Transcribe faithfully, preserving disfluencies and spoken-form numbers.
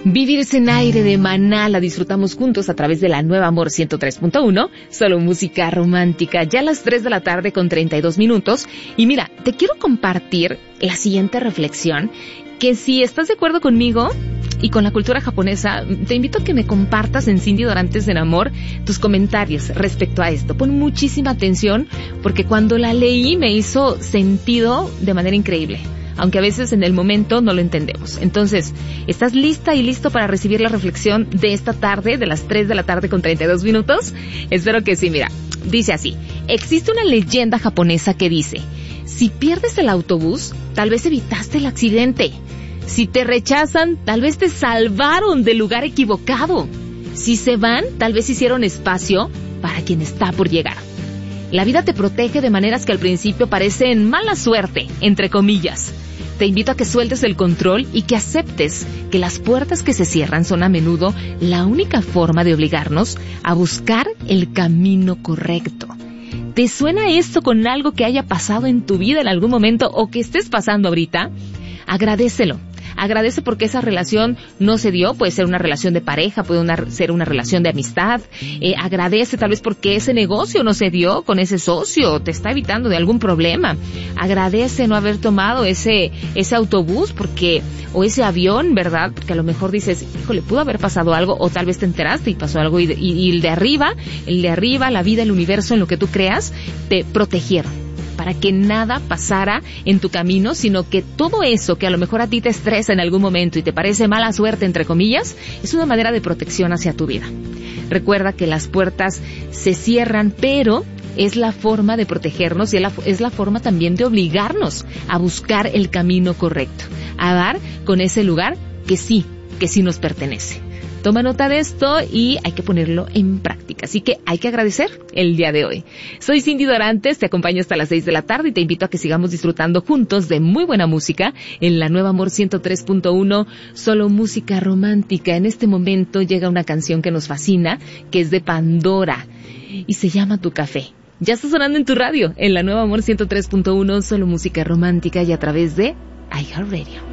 Vivir sin aire de Maná la disfrutamos juntos a través de la Nueva Amor ciento tres punto uno, solo música romántica, ya a las tres de la tarde con treinta y dos minutos. Y mira, te quiero compartir la siguiente reflexión, que si estás de acuerdo conmigo y con la cultura japonesa, te invito a que me compartas en Cindy Dorantes en Amor tus comentarios respecto a esto. Pon muchísima atención porque cuando la leí me hizo sentido de manera increíble, aunque a veces en el momento no lo entendemos. Entonces, ¿estás lista y listo para recibir la reflexión de esta tarde, de las tres de la tarde con treinta y dos minutos? Espero que sí. Mira, dice así: existe una leyenda japonesa que dice: si pierdes el autobús, tal vez evitaste el accidente. Si te rechazan, tal vez te salvaron del lugar equivocado. Si se van, tal vez hicieron espacio para quien está por llegar. La vida te protege de maneras que al principio parecen mala suerte, entre comillas. Te invito a que sueltes el control y que aceptes que las puertas que se cierran son a menudo la única forma de obligarnos a buscar el camino correcto. ¿Te suena esto con algo que haya pasado en tu vida en algún momento o que estés pasando ahorita? Agradécelo. Agradece porque esa relación no se dio. Puede ser una relación de pareja, puede una, ser una relación de amistad. Eh, agradece tal vez porque ese negocio no se dio con ese socio, te está evitando de algún problema. Agradece no haber tomado ese ese autobús porque o ese avión, ¿verdad? Porque a lo mejor dices, híjole, pudo haber pasado algo, o tal vez te enteraste y pasó algo y, y, y el de arriba, el de arriba, la vida, el universo, en lo que tú creas, te protegieron para que nada pasara en tu camino, sino que todo eso que a lo mejor a ti te estresa en algún momento y te parece mala suerte, entre comillas, es una manera de protección hacia tu vida. Recuerda que las puertas se cierran, pero es la forma de protegernos y es la, es la forma también de obligarnos a buscar el camino correcto, a dar con ese lugar que sí, que sí nos pertenece. Toma nota de esto y hay que ponerlo en práctica. Así que hay que agradecer el día de hoy. Soy Cindy Dorantes, te acompaño hasta las seis de la tarde y te invito a que sigamos disfrutando juntos de muy buena música en la Nueva Amor ciento tres punto uno, solo música romántica. En este momento llega una canción que nos fascina, que es de Pandora y se llama Tu Café. Ya está sonando en tu radio, en la Nueva Amor ciento tres punto uno, solo música romántica y a través de iHeartRadio.